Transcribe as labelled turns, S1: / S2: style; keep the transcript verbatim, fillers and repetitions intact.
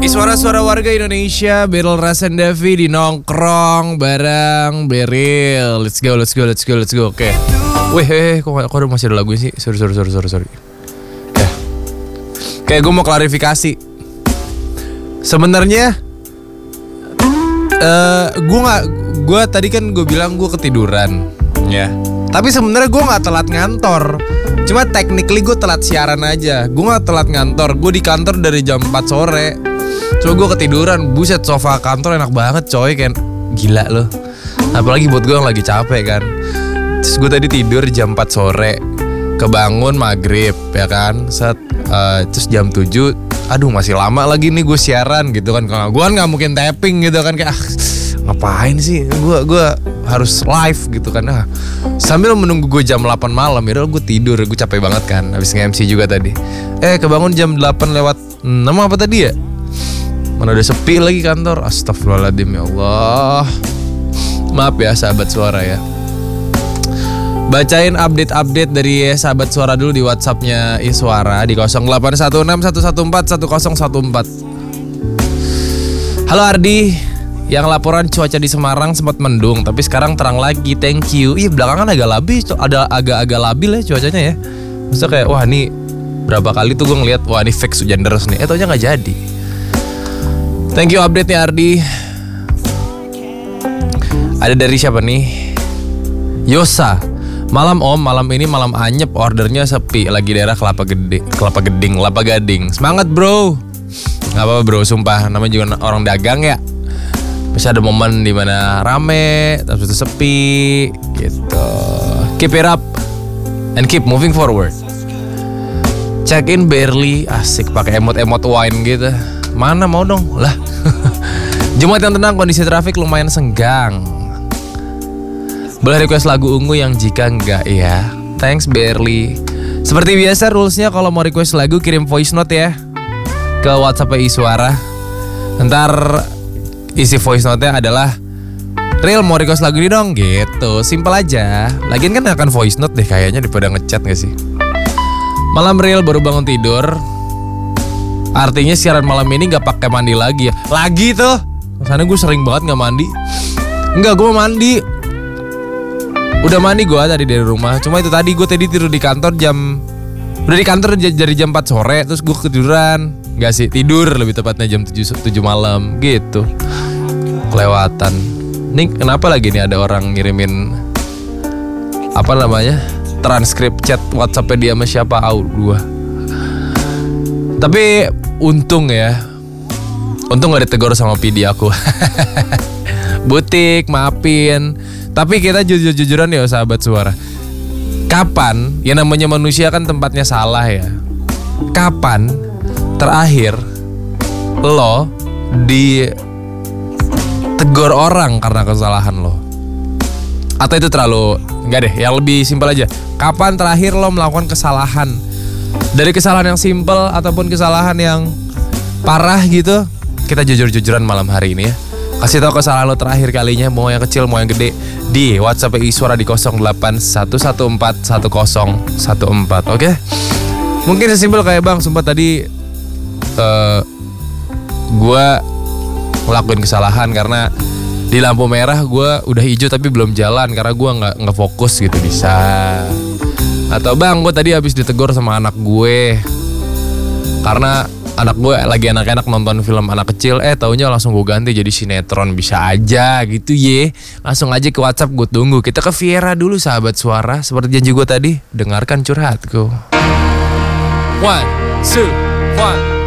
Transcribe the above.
S1: Suara-suara warga Indonesia, Beryl Rasendavi di nongkrong bareng Beryl. Let's go, let's go, let's go, let's go. Oke. Okay. Wih, heh, kok, kok masih ada lagu sih? Sorry, sorry, sorry, sorry, sorry. Ya. Kayak gue mau klarifikasi. Sebenarnya, uh, gue nggak, gue tadi kan gue bilang gue ketiduran, ya. Tapi sebenarnya gue nggak telat ngantor. Cuma technically gue telat siaran aja. Gue nggak telat ngantor. Gue di kantor dari jam empat sore. Coba gue ketiduran, buset sofa kantor enak banget coy, kan gila loh. Apalagi buat gue yang lagi capek kan. Terus gue tadi tidur jam empat sore, kebangun maghrib ya kan. Set, uh, terus jam tujuh, aduh masih lama lagi nih gue siaran gitu kan. Kalau gue kan nggak mungkin tapping gitu kan, kayak ah, ngapain sih? Gue gue harus live gitu kan. Ah, sambil menunggu gue jam delapan malam, ya gue tidur, gue capek banget kan. Habis nge-M C juga tadi. Eh kebangun jam delapan lewat enam apa tadi ya? Mana udah sepi lagi kantor. Astagfirullahaladzim, ya Allah. Maaf ya sahabat suara ya. Bacain update-update dari sahabat suara dulu di WhatsAppnya Iswara di nol delapan satu enam satu satu empat satu nol satu empat. Halo Ardi, yang laporan cuaca di Semarang sempat mendung tapi sekarang terang lagi, thank you. Ih belakangan agak labil, ada agak-agak labil ya cuacanya ya. Maksudnya kayak wah nih berapa kali tuh gue ngeliat wah ini fix hujan deras nih. Eh taunya gak jadi. Thank you update-nya Ardi. Ada dari siapa nih? Yosa. Malam om, malam ini malam anyep, ordernya sepi. Lagi daerah Kelapa Gede, Kelapa Geding, Kelapa Gading. Semangat bro. Gak apa-apa bro, sumpah. Namanya juga orang dagang ya. Bisa ada momen dimana rame, tapi itu sepi gitu. Keep it up and keep moving forward. Check in barely, asik pakai emot-emot wine gitu. Mana mau dong lah. Jumat yang tenang, kondisi trafik lumayan senggang. Boleh request lagu ungu yang jika enggak ya. Thanks barely. Seperti biasa rulesnya kalau mau request lagu kirim voice note ya ke WhatsApp Iswara. Ntar isi voice note-nya adalah Real mau request lagu ini dong gitu. Simple aja. Lagian kan akan voice note deh kayaknya daripada ngechat gak sih. Malam Real baru bangun tidur. Artinya siaran malam ini gak pakai mandi lagi ya. Lagi tuh. Karena gue sering banget gak mandi. Enggak, gue mandi. Udah mandi gue tadi dari rumah. Cuma itu tadi gue tadi tidur di kantor jam Udah di kantor dari jam empat sore. Terus gue ketiduran. Enggak sih, tidur lebih tepatnya jam tujuh malam gitu. Kelewatan. Nih kenapa lagi nih ada orang ngirimin apa namanya, transkrip chat WhatsApp-nya dia sama siapa, au gue. Tapi untung ya, untung gak ditegur sama P D aku. Butik, maafin. Tapi kita jujur-jujuran ya sahabat suara. Kapan, ya namanya manusia kan tempatnya salah ya. Kapan terakhir lo ditegur orang karena kesalahan lo? Atau itu terlalu, enggak deh, yang lebih simpel aja. Kapan terakhir lo melakukan kesalahan? Dari kesalahan yang simpel ataupun kesalahan yang parah gitu, kita jujur-jujuran malam hari ini ya. Kasih tahu kesalahan lo terakhir kalinya, mau yang kecil mau yang gede, di WhatsApp Iswara di nol delapan satu satu empat satu nol satu empat. Oke okay? Mungkin sesimpel kayak bang, sumpah tadi uh, gue ngelakuin kesalahan karena di lampu merah gue udah hijau tapi belum jalan karena gue nggak nggak fokus gitu, bisa. Atau bang, gue tadi habis ditegur sama anak gue karena anak gue lagi enak-enak nonton film anak kecil, eh taunya langsung gue ganti jadi sinetron. Bisa aja gitu ye. Langsung aja ke WhatsApp, gue tunggu. Kita ke Viera dulu sahabat suara. Seperti janji gue tadi, dengarkan curhatku. One, two, one.